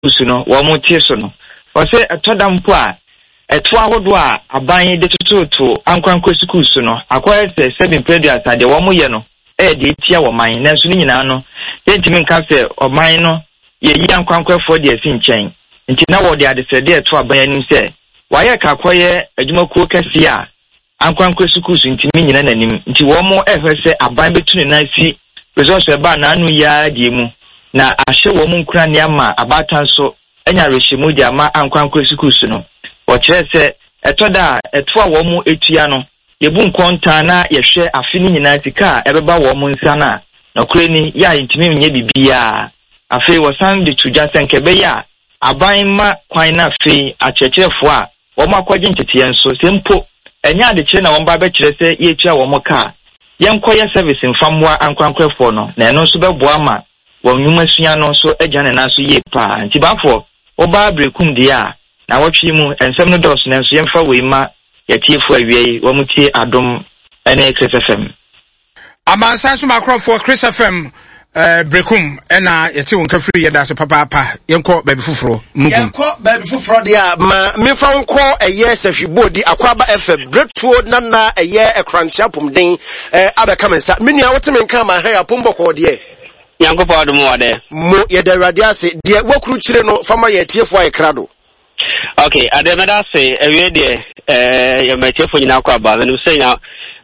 schools no wo mo tie so no o se etoda mpo a eto ahodo a aban de tototo ankwankwa schools no akwai se 7 previous ade wo mo ye no de tia wo man na so ni nyina no yentimi nka se oman no ye yi ankwankwafo de asi nchen nti na wo de ade se de eto aban anim se waye kakoye adwumakuo kase a ankwankwa schools ntimi nyina nanim nti wo mo ehwese aban betunu na si resource ba na anu ya die mu na ahye wo mo nkura ne ama abatan so enya rehyimu de ama ankwankwa schools no wo kire se etoda eto a wo mo etua no yebu nkonta na yehwe afini nyina tika ebeba wo mo nsa na kure ni ya ntimi nye bibia afi wo san de tuja senkebe ya aban ma kwan na afi achechefo a wo makwaje ntete nso sempo enya ade kire na wo ba be kire se yetua wo mo ka yenkoye service mfamwa ankwankwefo no na eno so beboa ma wo nyuma sua no so agane na so ye pa nti bafo wo ba brekum de a na wotwe mu ensem no dos na so yemfa we ma yatiefo awie wo mutie adom ene Chris FM amansan so makrofo Chris FM brekum ena yati won kafiri yeda se papa yenko baby fufuro de a ma mefa wonko eye sahwibodi akwaba FM bretuo nana eye ekrantia pomden abeka mensa menia wote menka ma ha ya pomboko de yanko pa do mo wade mo yeda radio ase de wakuru kire no fama yatiefo ayekrado. Okay, ademeda say ewe de your metiefo nyina akwaba no say na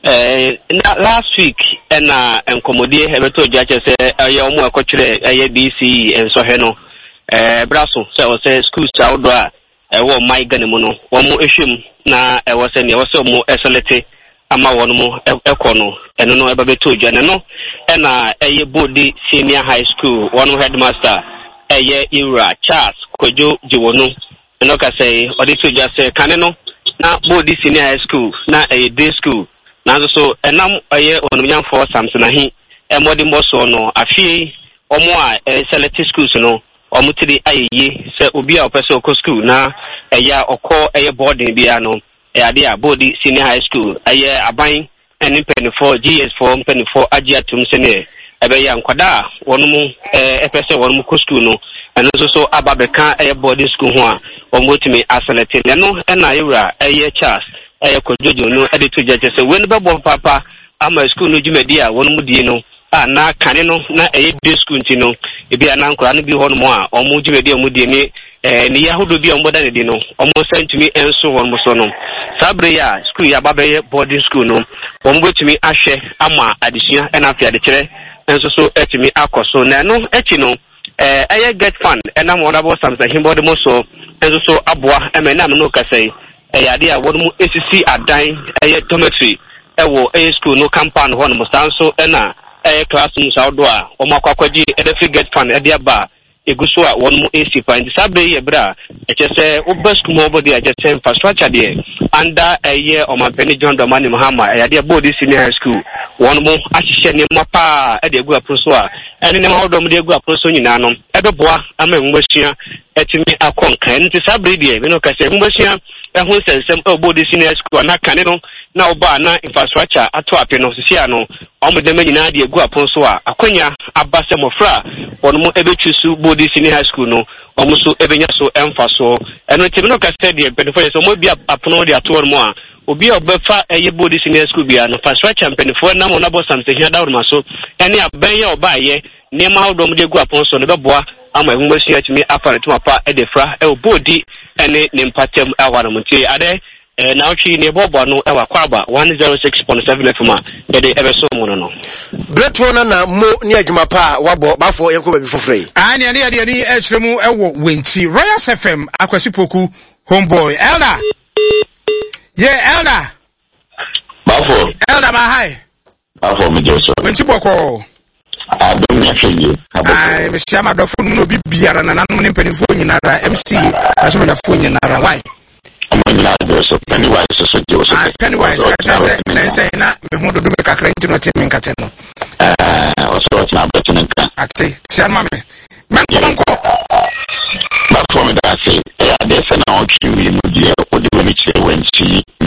last week na enkomodie ebeto jache say aye omo akotire aye BC enso he no braso say schools outdoor wo my ganemu no wo mo ehwem na wo say ne wo say mo esolete ama won mo ekono eno no ebeto jane no na aye body senior high school one headmaster aye Ira Charles Kojo Jiwono no ka say odito just say kaneno na body senior high school na a day school na so enam aye onumyan for Samson ahi emodi mboso no afie omo a select schools no omutiri ayeye se obi a opese okọ school na eya okọ eye boarding bia no ade a body senior high school aye aban eni penifo GS4 penifo agiatum sene ebe ya nkwada wonum epese wonum ko school no eno so ababeka eye boarding school ho a omotimi aselect no na Ira eye Charles eye Kojojo no ade to jeje se wen bebo papa ama school no jumedi a wonum die no na kane no na eye day school ntino ebi anankora no bi ho no a omo jumedi omudie ni yahudo bi omboda ne di no omo sentimi enso won so no sabre ya school ya babaye boarding school no ombo timi ahwe ama adesua na afia de kire enso so etimi akoso na no echi no eye get fund na mo na bo Samson himbode mo so enso so aboa emena no kasai ade a won mu esisi adan eye dormitory ewo eye school no compound ho no mo sanso na classroom outdoor o makwakwaji edefi get fund ade aba eguso a won mu AC point sabe ye bra echese obesku mo body echese infrastructure there under a year o mapeni John Domani Muhammad ade body senior high school won mu ahihye ne mapa ade egu aproso a ene ne ma odom de egu aproso nyina no ebeboa ama nwasua etimi akonkan nti sabe die me no kase nwasua ehun sensem body senior school na kane no na oba na infrastructure ato ape no sisia no omudeme nyina de egu aproso a akonya abase mofra won mu ebechusu body senior high school no omuso ebenya so emfaso eno timi no kase de penifo so mo bi apono de ato mo a obi obefa eye body senior school bia no infrastructure penifo na mo na bo Samson hia dawo maso ene aban ye oba ye nema odom de egu aponso no beboa ama ehumasi atimi aparatu apa edefra body ene nimpatem awara muntie ade na ochi ne bobo no ewa kwaba 106.7 FM ede ebeso mu no bretuo na mo ni adwuma pa wabo bafo yenko baby fofrey ani echremu ewo wenti Royal FM akwasipoku homeboy elder elder bafo elder ma hi bafo me jeso wenti boko adom ya hweye ai me shama do funu no bibiara na nanu ne mpanifo nyinara MC aso na fo nyinara why amanya jeso Pennywise so jeso Pennywise ka say na me hu do me kakra ntino te me nkate no so na beto nka ati siama me manko bafo me da say ya de se na o twi mu die o de me chire wenchi